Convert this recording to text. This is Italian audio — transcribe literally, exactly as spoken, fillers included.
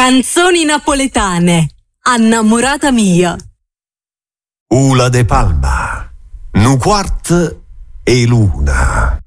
Canzoni napoletane. Annamorata mia. Ula de Palma, nu quart e luna.